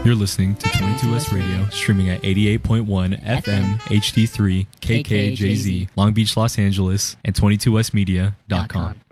You're listening to 22S Radio, streaming at 88.1 FM HD3 KKJZ, Long Beach, Los Angeles, and 22smedia.com.